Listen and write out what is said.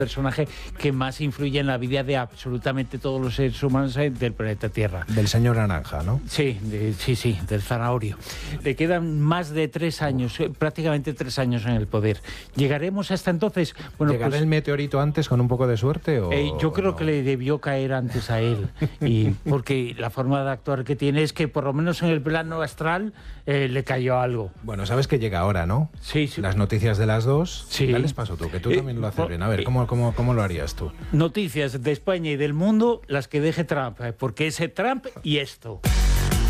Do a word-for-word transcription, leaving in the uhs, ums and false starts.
personaje que más influye en la vida de absolutamente todos los seres humanos del planeta Tierra. Del señor Naranja, ¿no? Sí, de, sí, sí, del zanahorio. Le quedan más de tres años, eh, prácticamente tres años en el poder. ¿Llegaremos hasta entonces? Bueno, ¿Llegará pues, el meteorito antes con un poco de suerte? O, eh, yo creo no? que le debió caer antes a él, y porque la forma de actuar que tiene es que por lo menos en el plano astral eh, le cayó algo. Bueno, sabes que llega ahora, ¿no? Sí, sí. Las noticias de las dos. Sí. ¿Qué les pasó tú? Que tú Eh, también lo haces por- bien. A ver, ¿cómo, cómo, cómo lo harías tú? Noticias de España y del mundo, las que deje Trump, eh, porque ese Trump y esto.